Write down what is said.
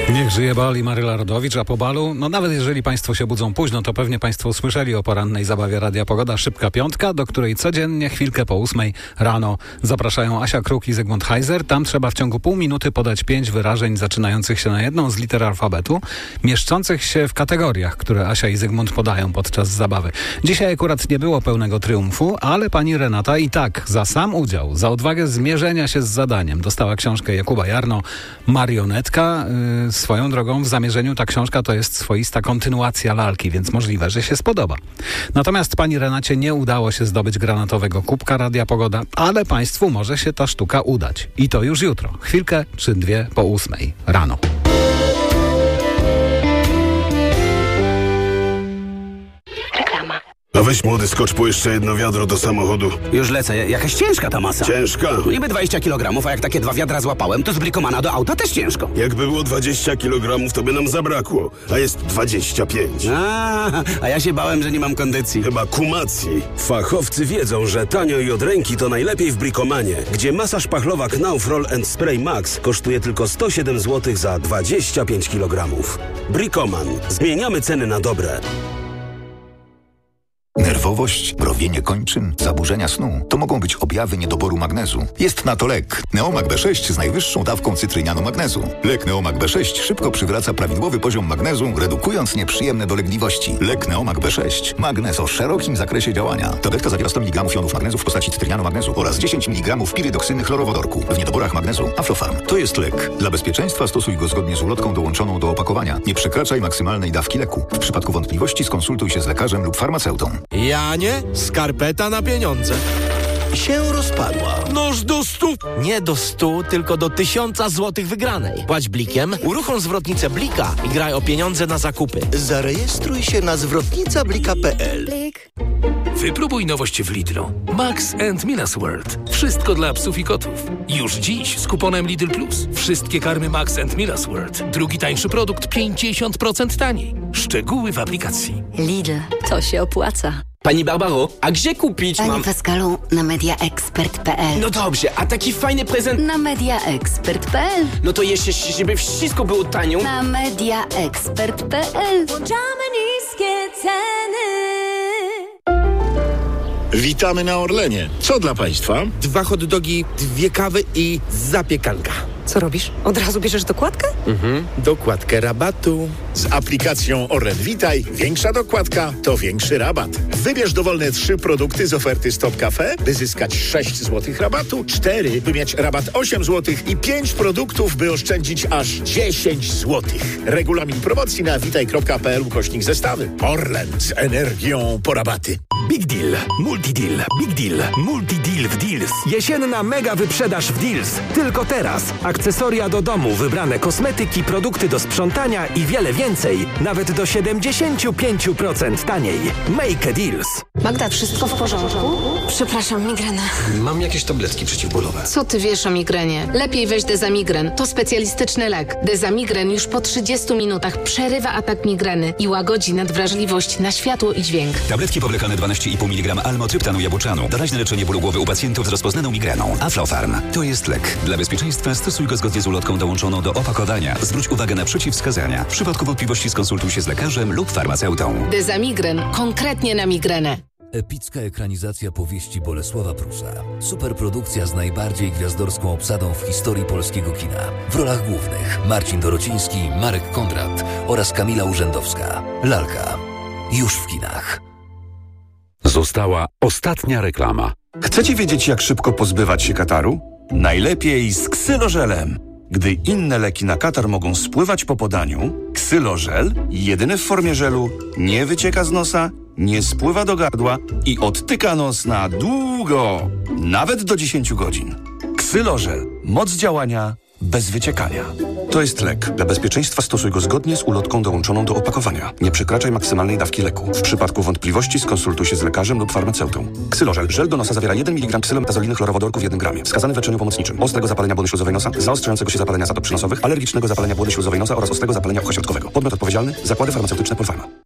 Niech żyje bal i Maryla Rodowicz, a po balu, nawet jeżeli Państwo się budzą późno, to pewnie Państwo usłyszeli o porannej zabawie Radia Pogoda Szybka Piątka, do której codziennie chwilkę po 8 rano zapraszają Asia Kruk i Zygmunt Heiser. Tam trzeba w ciągu pół minuty podać 5 wyrażeń zaczynających się na jedną z liter alfabetu, mieszczących się w kategoriach, które Asia i Zygmunt podają podczas zabawy. Dzisiaj akurat nie było pełnego triumfu, ale pani Renata i tak za sam udział, za odwagę zmierzenia się z zadaniem dostała książkę Jakuba Jarno, Marionetka. Swoją drogą w zamierzeniu ta książka to jest swoista kontynuacja lalki, więc możliwe, że się spodoba. Natomiast pani Renacie nie udało się zdobyć granatowego kubka Radia Pogoda, ale Państwu może się ta sztuka udać. I to już jutro, chwilkę czy dwie po 8 rano. A weź młody, skocz po jeszcze jedno wiadro do samochodu. Już lecę. Jakaś ciężka ta masa. Ciężka? No niby 20 kg, a jak takie 2 wiadra złapałem, to z Bricomana do auta też ciężko. Jakby było 20 kg, to by nam zabrakło. A jest 25. A ja się bałem, że nie mam kondycji. Chyba kumacji. Fachowcy wiedzą, że tanio i od ręki to najlepiej w Bricomanie, gdzie masa szpachlowa Knauf Roll Spray Max kosztuje tylko 107 zł za 25 kg. Bricoman. Zmieniamy ceny na dobre. Nerwowość, mrowienie kończyn, zaburzenia snu to mogą być objawy niedoboru magnezu. Jest na to lek Neomag B6 z najwyższą dawką cytrynianu magnezu. Lek Neomag B6 szybko przywraca prawidłowy poziom magnezu, redukując nieprzyjemne dolegliwości. Lek Neomag B6. Magnez o szerokim zakresie działania. Tabletka zawiera 100 mg jonów magnezu w postaci cytrynianu magnezu oraz 10 mg pirydoksyny chlorowodorku. W niedoborach magnezu Aflofarm. To jest lek. Dla bezpieczeństwa stosuj go zgodnie z ulotką dołączoną do opakowania. Nie przekraczaj maksymalnej dawki leku. W przypadku wątpliwości skonsultuj się z lekarzem lub farmaceutą. Janie, skarpeta na pieniądze. Się rozpadła. Noż do 100. Nie do 100, tylko do 1000 złotych wygranej. Płać blikiem, uruchom zwrotnicę Blika i graj o pieniądze na zakupy. Zarejestruj się na zwrotnicablika.pl. Wypróbuj nowość w Lidlu. Max and Milas World. Wszystko dla psów i kotów. Już dziś z kuponem Lidl Plus. Wszystkie karmy Max and Milas World. Drugi tańszy produkt 50% taniej. Szczegóły w aplikacji. Lidl, to się opłaca. Pani Barbaro, a gdzie kupić Panie Pascalu, na mediaexpert.pl. No dobrze, a taki fajny prezent... Na mediaexpert.pl. No to jeszcze, żeby wszystko było tanio. Na mediaexpert.pl. Włączamy niskie ceny. Witamy na Orlenie. Co dla Państwa? 2 hot dogi, 2 kawy i zapiekanka. Co robisz? Od razu bierzesz dokładkę? Dokładkę rabatu. Z aplikacją Orlen Witaj większa dokładka to większy rabat. Wybierz dowolne 3 produkty z oferty Stop Cafe, by zyskać 6 zł rabatu, 4, by mieć rabat 8 zł i 5 produktów, by oszczędzić aż 10 zł. Regulamin promocji na witaj.pl/zestawy. Orlen z energią po rabaty. Big Deal, Multi-Deal, Big Deal, Multi-Deal w Deals. Jesienna mega wyprzedaż w Deals. Tylko teraz. Akcesoria do domu, wybrane kosmetyki, produkty do sprzątania i wiele więcej. Nawet do 75% taniej. Make a Deals. Magda, wszystko w porządku? Przepraszam, migrena. Mam jakieś tabletki przeciwbólowe. Co ty wiesz o migrenie? Lepiej weź Dezamigren. To specjalistyczny lek. Dezamigren już po 30 minutach przerywa atak migreny i łagodzi nadwrażliwość na światło i dźwięk. Tabletki powlekane 12,5 mg almotryptanu jabłczanu. Doraźne leczenie bólu głowy u pacjentów z rozpoznaną migreną. Aflofarm. To jest lek. Dla bezpieczeństwa stosuj go zgodnie z ulotką dołączoną do opakowania. Zwróć uwagę na przeciwwskazania. W przypadku wątpliwości skonsultuj się z lekarzem lub farmaceutą. Dezamigren. Konkretnie na migrenę. Epicka ekranizacja powieści Bolesława Prusa. Superprodukcja z najbardziej gwiazdorską obsadą w historii polskiego kina. W rolach głównych Marcin Dorociński, Marek Kondrat oraz Kamila Urzędowska. Lalka. Już w kinach. Została ostatnia reklama. Chcecie wiedzieć, jak szybko pozbywać się kataru? Najlepiej z ksylożelem. Gdy inne leki na katar mogą spływać po podaniu, ksylożel, jedyny w formie żelu, nie wycieka z nosa, nie spływa do gardła i odtyka nos na długo, nawet do 10 godzin. Ksylożel. Moc działania bez wyciekania. To jest lek. Dla bezpieczeństwa stosuj go zgodnie z ulotką dołączoną do opakowania. Nie przekraczaj maksymalnej dawki leku. W przypadku wątpliwości skonsultuj się z lekarzem lub farmaceutą. Ksylożel. Żel do nosa zawiera 1 mg ksylometazoliny chlorowodorku w 1 gramie. Wskazany w leczeniu pomocniczym. Ostrego zapalenia błony śluzowej nosa, zaostrzającego się zapalenia zatop przynosowych, alergicznego zapalenia błony śluzowej nosa oraz ostrego zapalenia ucha środkowego. Podmiot odpowiedzialny. Zakłady farmaceutyczne Polpharma.